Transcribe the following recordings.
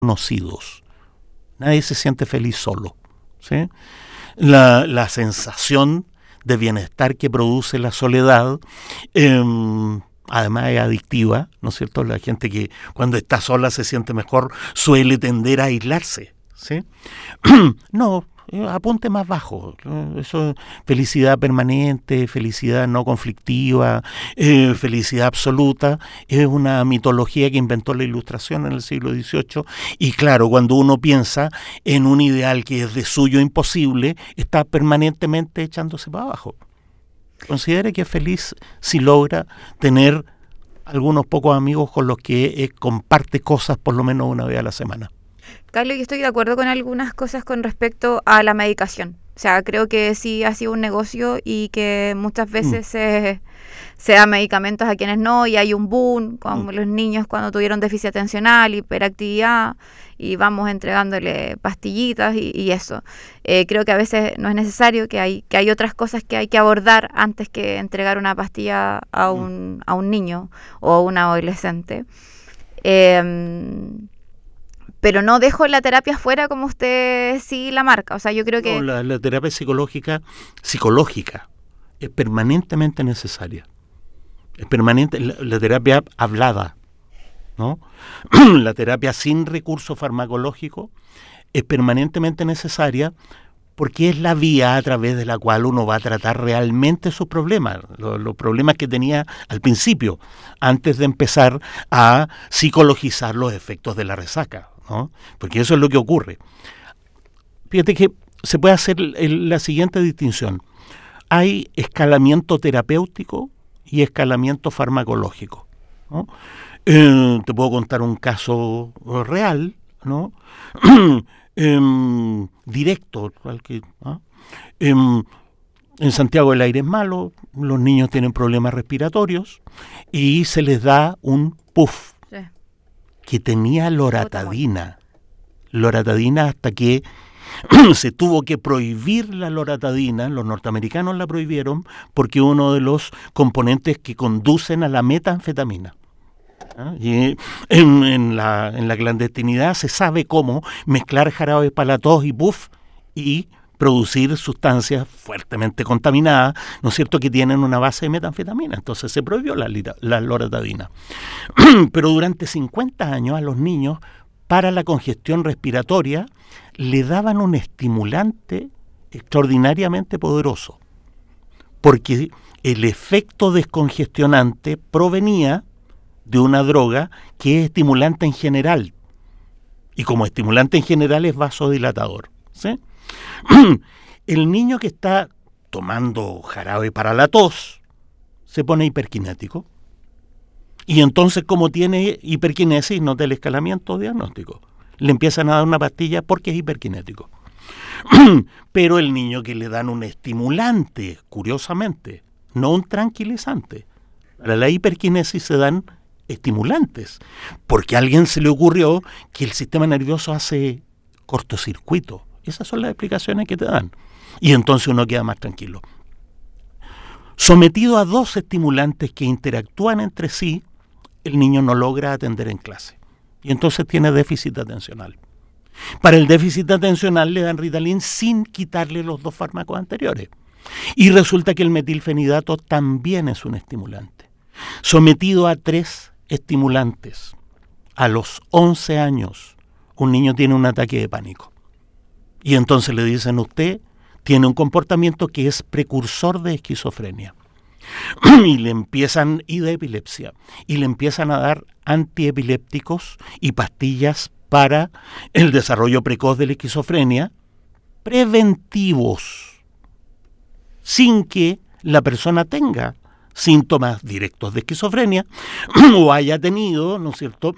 conocidos. Nadie se siente feliz solo, ¿sí? La sensación de bienestar que produce la soledad, además es adictiva, ¿no es cierto? La gente que cuando está sola se siente mejor suele tender a aislarse, ¿sí? No, apunte más bajo. Eso, felicidad permanente, felicidad no conflictiva, felicidad absoluta, es una mitología que inventó la Ilustración en el siglo XVIII. Y claro, cuando uno piensa en un ideal que es de suyo imposible, está permanentemente echándose para abajo. Considere que es feliz si logra tener algunos pocos amigos con los que comparte cosas por lo menos una vez a la semana. Carlos, yo estoy de acuerdo con algunas cosas con respecto a la medicación. O sea, creo que sí ha sido un negocio y que muchas veces se da medicamentos a quienes no, y hay un boom, como los niños cuando tuvieron déficit atencional, hiperactividad, y vamos entregándole pastillitas y eso. Creo que a veces no es necesario, que hay otras cosas que hay que abordar antes que entregar una pastilla a un niño o a un adolescente. Pero no dejo la terapia fuera como usted sí la marca. O sea, yo creo que... No, la terapia psicológica es permanentemente necesaria. Es permanente, la terapia hablada, ¿no? La terapia sin recurso farmacológico es permanentemente necesaria porque es la vía a través de la cual uno va a tratar realmente sus problemas, los problemas que tenía al principio, antes de empezar a psicologizar los efectos de la resaca, ¿no? Porque eso es lo que ocurre. Fíjate que se puede hacer la siguiente distinción. Hay escalamiento terapéutico y escalamiento farmacológico, ¿no? Te puedo contar un caso real, ¿no? Directo, ¿no? En Santiago el aire es malo, los niños tienen problemas respiratorios y se les da un puff que tenía loratadina hasta que se tuvo que prohibir la loratadina. Los norteamericanos la prohibieron porque es uno de los componentes que conducen a la metanfetamina. Y en la clandestinidad se sabe cómo mezclar jarabes para la tos y puff y producir sustancias fuertemente contaminadas, ¿no es cierto?, que tienen una base de metanfetamina. Entonces se prohibió la loratadina. Pero durante 50 años a los niños, para la congestión respiratoria, le daban un estimulante extraordinariamente poderoso, porque el efecto descongestionante provenía de una droga que es estimulante en general, y como estimulante en general es vasodilatador, ¿sí? El niño que está tomando jarabe para la tos se pone hiperkinético, y entonces, como tiene hiperquinesis, nota el escalamiento diagnóstico, le empiezan a dar una pastilla porque es hiperkinético. Pero el niño que le dan un estimulante, curiosamente, no un tranquilizante, para la hiperquinesis se dan estimulantes, porque a alguien se le ocurrió que el sistema nervioso hace cortocircuito. Esas son las explicaciones que te dan. Y entonces uno queda más tranquilo. Sometido a dos estimulantes que interactúan entre sí, el niño no logra atender en clase. Y entonces tiene déficit atencional. Para el déficit atencional le dan Ritalin sin quitarle los dos fármacos anteriores. Y resulta que el metilfenidato también es un estimulante. Sometido a 3 estimulantes, a los 11 años, un niño tiene un ataque de pánico. Y entonces le dicen, usted tiene un comportamiento que es precursor de esquizofrenia. Y de epilepsia. Y le empiezan a dar antiepilépticos y pastillas para el desarrollo precoz de la esquizofrenia, preventivos, sin que la persona tenga síntomas directos de esquizofrenia o haya tenido, ¿no es cierto?,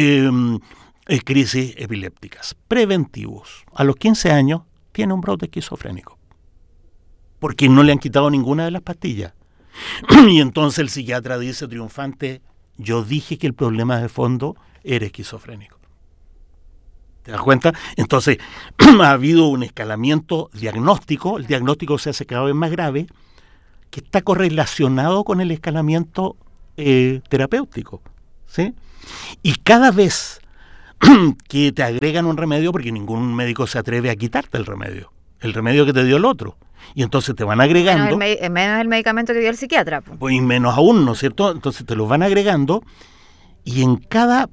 crisis epilépticas. Preventivos. A los 15 años tiene un brote esquizofrénico, porque no le han quitado ninguna de las pastillas. Y entonces el psiquiatra dice triunfante, yo dije que el problema de fondo era esquizofrénico. ¿Te das cuenta? Entonces ha habido un escalamiento diagnóstico, el diagnóstico se hace cada vez más grave, que está correlacionado con el escalamiento terapéutico, ¿sí? Y cada vez que te agregan un remedio porque ningún médico se atreve a quitarte el remedio que te dio el otro. Y entonces te van agregando... Menos el medicamento que dio el psiquiatra. Pues menos aún, ¿no es cierto? Entonces te los van agregando y en cada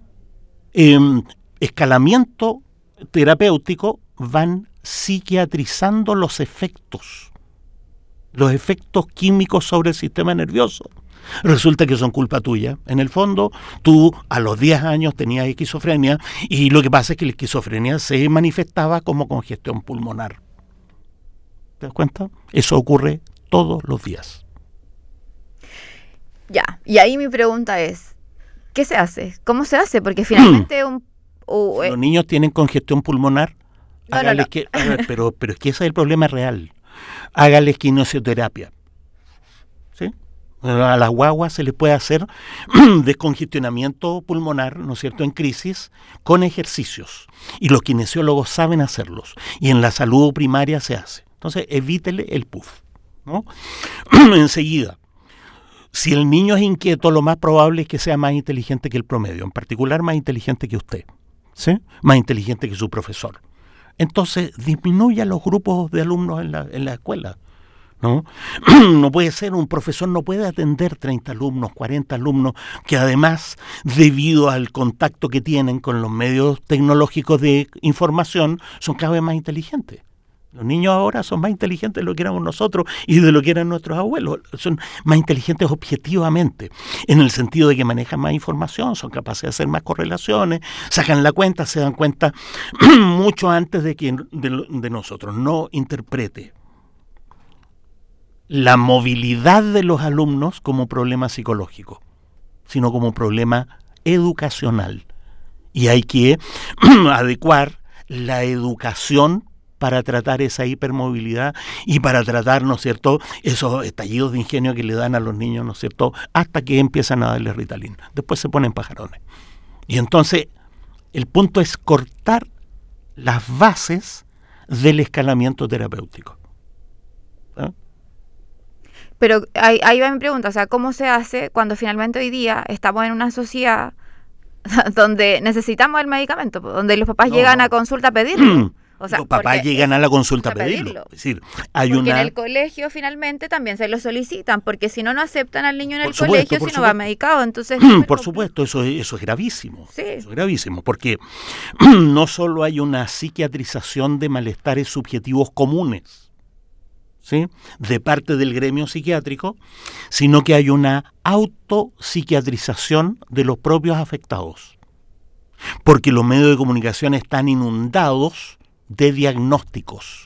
escalamiento terapéutico van psiquiatrizando los efectos químicos sobre el sistema nervioso. Resulta que son culpa tuya. En el fondo, tú a los 10 años tenías esquizofrenia y lo que pasa es que la esquizofrenia se manifestaba como congestión pulmonar. ¿Te das cuenta? Eso ocurre todos los días. Ya, y ahí mi pregunta es, ¿qué se hace? ¿Cómo se hace? Porque finalmente si los niños tienen congestión pulmonar, hágales no. Pero es que ese es el problema real. Hágales quinosioterapia. ¿Sí? A las guaguas se les puede hacer descongestionamiento pulmonar, ¿no es cierto?, en crisis, con ejercicios. Y los kinesiólogos saben hacerlos. Y en la salud primaria se hace. Entonces, evítele el puff, ¿no? Enseguida, si el niño es inquieto, lo más probable es que sea más inteligente que el promedio, en particular más inteligente que usted, ¿sí? Más inteligente que su profesor. Entonces, disminuya los grupos de alumnos en la escuela, ¿no? No puede ser, un profesor no puede atender 30 alumnos, 40 alumnos, que además, debido al contacto que tienen con los medios tecnológicos de información, son cada vez más inteligentes. Los niños ahora son más inteligentes de lo que éramos nosotros y de lo que eran nuestros abuelos. Son más inteligentes objetivamente, en el sentido de que manejan más información, son capaces de hacer más correlaciones, sacan la cuenta, se dan cuenta mucho antes de nosotros. No interprete la movilidad de los alumnos como problema psicológico, sino como problema educacional. Y hay que adecuar la educación para tratar esa hipermovilidad y para tratar, ¿no es cierto?, esos estallidos de ingenio que le dan a los niños, ¿no es cierto?, hasta que empiezan a darle Ritalin. Después se ponen pajarones. Y entonces, el punto es cortar las bases del escalamiento terapéutico. ¿Ah? Pero ahí va mi pregunta, o sea, ¿cómo se hace cuando finalmente hoy día estamos en una sociedad donde necesitamos el medicamento, donde los papás llegan a consulta a pedirlo? O sea, los papás llegan a la consulta a pedirlo. Es decir, porque en el colegio finalmente también se lo solicitan, porque si no aceptan al niño en el colegio si no va medicado. Entonces, por supuesto, eso es gravísimo. Sí. Eso es gravísimo, porque no solo hay una psiquiatrización de malestares subjetivos comunes, ¿sí?, de parte del gremio psiquiátrico, sino que hay una autopsiquiatrización de los propios afectados. Porque los medios de comunicación están inundados de diagnósticos,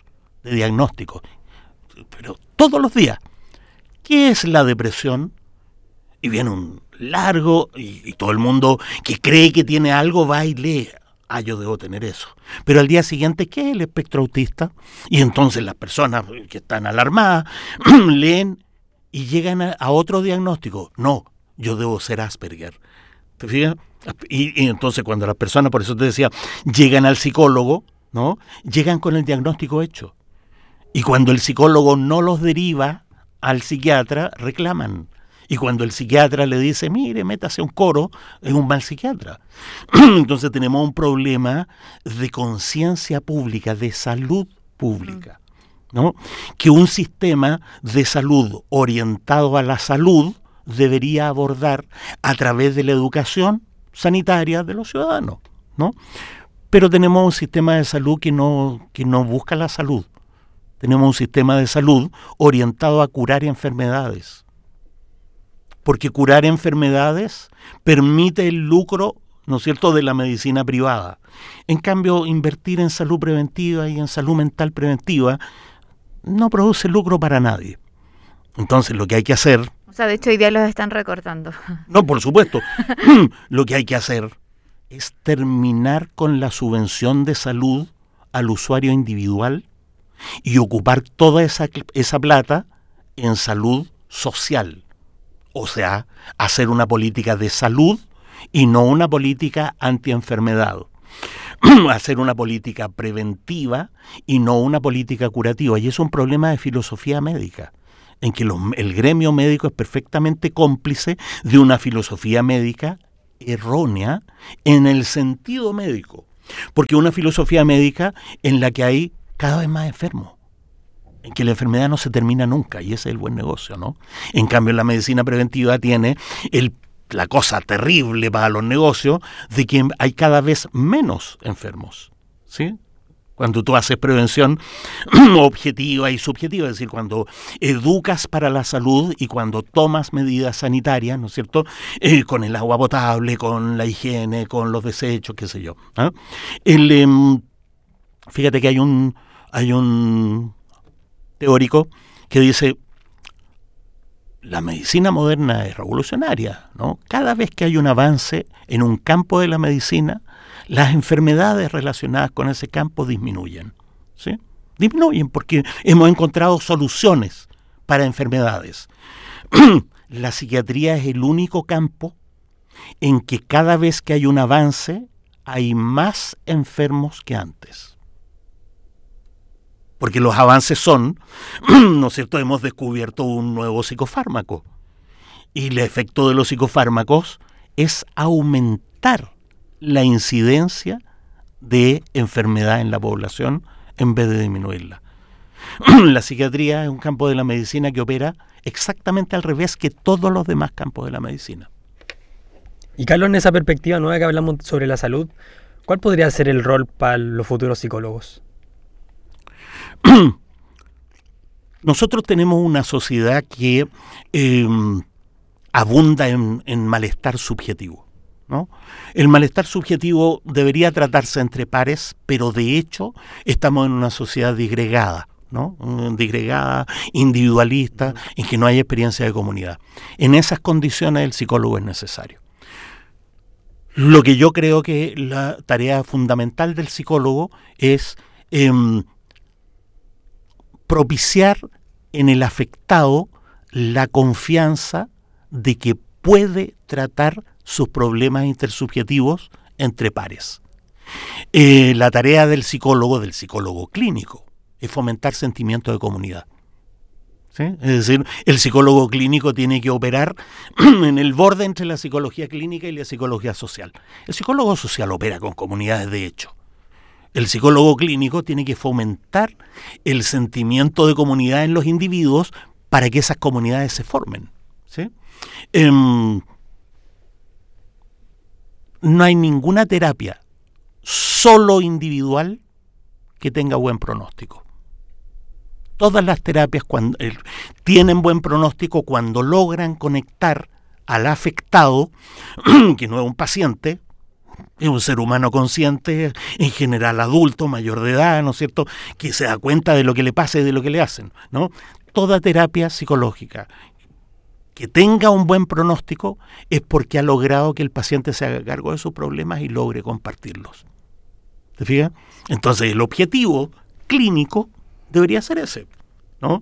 pero todos los días. ¿Qué es la depresión? Y viene un largo, y todo el mundo que cree que tiene algo va y lee, yo debo tener eso. Pero al día siguiente, ¿qué es el espectro autista? Y entonces las personas que están alarmadas leen y llegan a otro diagnóstico. No, yo debo ser Asperger. ¿Te fijas? Y entonces cuando las personas, por eso te decía, llegan al psicólogo, ¿no?, llegan con el diagnóstico hecho. Y cuando el psicólogo no los deriva al psiquiatra, reclaman. Y cuando el psiquiatra le dice, mire, métase un coro, es un mal psiquiatra. Entonces tenemos un problema de conciencia pública, de salud pública, ¿no?, que un sistema de salud orientado a la salud debería abordar a través de la educación sanitaria de los ciudadanos, ¿no? Pero tenemos un sistema de salud que no busca la salud. Tenemos un sistema de salud orientado a curar enfermedades. Porque curar enfermedades permite el lucro, ¿no es cierto?, de la medicina privada. En cambio, invertir en salud preventiva y en salud mental preventiva no produce lucro para nadie. Entonces, lo que hay que hacer... O sea, de hecho, hoy día los están recortando. No, por supuesto. Lo que hay que hacer es terminar con la subvención de salud al usuario individual y ocupar toda esa plata en salud social. O sea, hacer una política de salud y no una política antienfermedad. Hacer una política preventiva y no una política curativa. Y es un problema de filosofía médica, en que el gremio médico es perfectamente cómplice de una filosofía médica errónea en el sentido médico, porque una filosofía médica en la que hay cada vez más enfermos, en que la enfermedad no se termina nunca, y ese es el buen negocio, ¿no? En cambio, la medicina preventiva tiene la cosa terrible para los negocios de que hay cada vez menos enfermos, ¿sí? Cuando tú haces prevención objetiva y subjetiva, es decir, cuando educas para la salud y cuando tomas medidas sanitarias, ¿no es cierto?, con el agua potable, con la higiene, con los desechos, qué sé yo. ¿Ah? Fíjate que hay un teórico que dice, la medicina moderna es revolucionaria, ¿no? Cada vez que hay un avance en un campo de la medicina, las enfermedades relacionadas con ese campo disminuyen, ¿sí? Disminuyen porque hemos encontrado soluciones para enfermedades. La psiquiatría es el único campo en que cada vez que hay un avance hay más enfermos que antes. Porque los avances son, ¿no es cierto?, hemos descubierto un nuevo psicofármaco. Y el efecto de los psicofármacos es aumentar la incidencia de enfermedad en la población en vez de disminuirla. La psiquiatría es un campo de la medicina que opera exactamente al revés que todos los demás campos de la medicina. Y Carlos, en esa perspectiva nueva que hablamos sobre la salud, ¿cuál podría ser el rol para los futuros psicólogos? Nosotros tenemos una sociedad que abunda en malestar subjetivo, ¿no? El malestar subjetivo debería tratarse entre pares, pero de hecho estamos en una sociedad disgregada, ¿no? Disgregada, individualista, en que no hay experiencia de comunidad. En esas condiciones el psicólogo es necesario. Lo que yo creo que la tarea fundamental del psicólogo es propiciar en el afectado la confianza de que puede tratar sus problemas intersubjetivos entre pares. La tarea del psicólogo clínico, es fomentar sentimientos de comunidad. ¿Sí? Es decir, el psicólogo clínico tiene que operar en el borde entre la psicología clínica y la psicología social. El psicólogo social opera con comunidades de hecho. El psicólogo clínico tiene que fomentar el sentimiento de comunidad en los individuos para que esas comunidades se formen, ¿sí? No hay ninguna terapia solo individual que tenga buen pronóstico. Todas las terapias tienen buen pronóstico cuando logran conectar al afectado, que no es un paciente, es un ser humano consciente, en general adulto, mayor de edad, ¿no es cierto?, que se da cuenta de lo que le pasa y de lo que le hacen, ¿no? Toda terapia psicológica que tenga un buen pronóstico es porque ha logrado que el paciente se haga cargo de sus problemas y logre compartirlos. ¿Te fijas? Entonces el objetivo clínico debería ser ese, ¿no?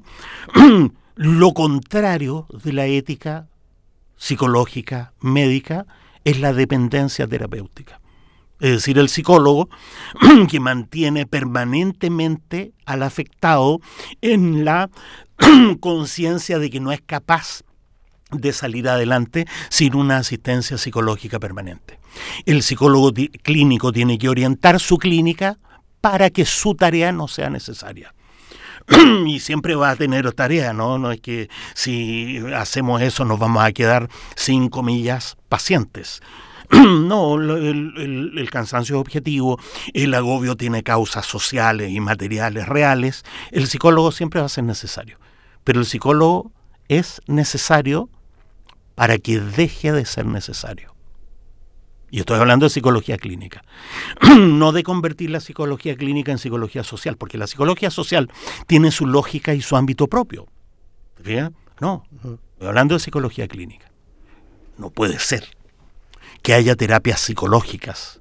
Lo contrario de la ética psicológica, médica, es la dependencia terapéutica. Es decir, el psicólogo que mantiene permanentemente al afectado en la conciencia de que no es capaz de salir adelante sin una asistencia psicológica permanente. El psicólogo clínico tiene que orientar su clínica para que su tarea no sea necesaria. Y siempre va a tener tarea, ¿no? No es que si hacemos eso nos vamos a quedar sin, comillas, pacientes. No, el cansancio es objetivo, el agobio tiene causas sociales y materiales reales. El psicólogo siempre va a ser necesario, pero el psicólogo es necesario para que deje de ser necesario. Y estoy hablando de psicología clínica, no de convertir la psicología clínica en psicología social, porque la psicología social tiene su lógica y su ámbito propio. ¿Fíjate? No, estoy hablando de psicología clínica. No puede ser que haya terapias psicológicas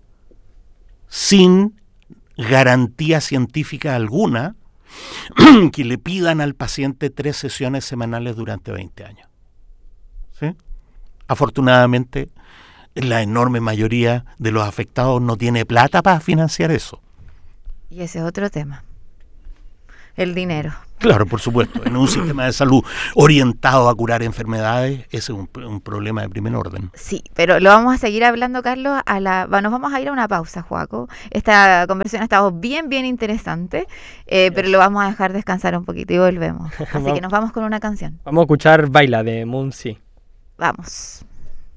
sin garantía científica alguna que le pidan al paciente 3 sesiones semanales durante 20 años. ¿Sí? Afortunadamente, la enorme mayoría de los afectados no tiene plata para financiar eso. Y ese es otro tema. El dinero. Claro, por supuesto. En un sistema de salud orientado a curar enfermedades, ese es un problema de primer orden. Sí, pero lo vamos a seguir hablando, Carlos. Nos vamos a ir a una pausa, Joaco. Esta conversación ha estado bien interesante, pero lo vamos a dejar descansar un poquito y volvemos. Así que nos vamos con una canción. Vamos a escuchar Baila de Moon Sea. Vamos.